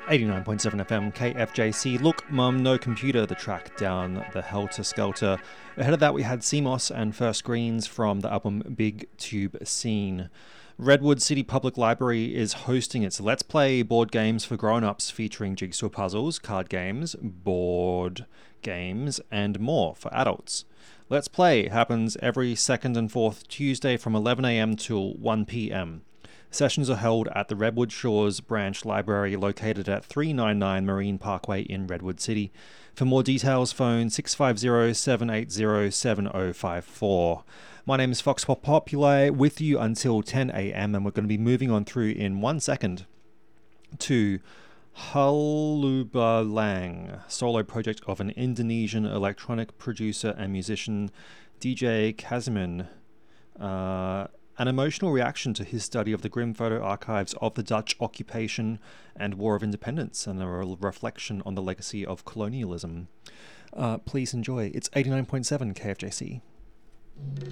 89.7 FM KFJC. Look, Mum, No Computer, the track Down the Helter Skelter. Ahead of that, we had CMOS and First Greens from the album Big Tube Scene. Redwood City Public Library is hosting its Let's Play board games for grown-ups featuring jigsaw puzzles, card games, board games, and more for adults. Let's Play happens every second and fourth Tuesday from 11 a.m. till 1 p.m. Sessions are held at the Redwood Shores Branch Library located at 399 Marine Parkway in Redwood City. For more details, phone 650-780-7054. My name is Fox Populi, with you until 10 a.m. and we're going to be moving on through in 1 second to Halubalang, solo project of an Indonesian electronic producer and musician, DJ Kazimin. An emotional reaction to his study of the grim photo archives of the Dutch occupation and War of Independence, and a reflection on the legacy of colonialism. Please enjoy. It's 89.7 KFJC.